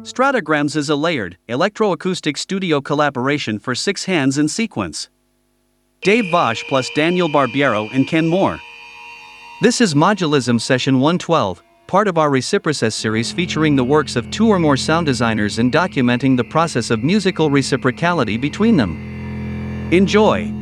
Stratagrams is a layered, electroacoustic studio collaboration for 6 hands in sequence. Dave Vosh plus Daniel Barbiero and Ken Moore. This is Modulism Session 112, part of our Reciproces series featuring the works of 2 or more sound designers and documenting the process of musical reciprocality between them. Enjoy!